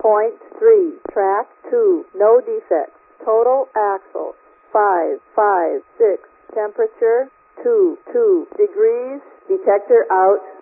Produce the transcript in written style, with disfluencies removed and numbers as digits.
3. Track 2. No defects. Total axle 5, 5, 6. Temperature 2, 2 degrees. Detector out.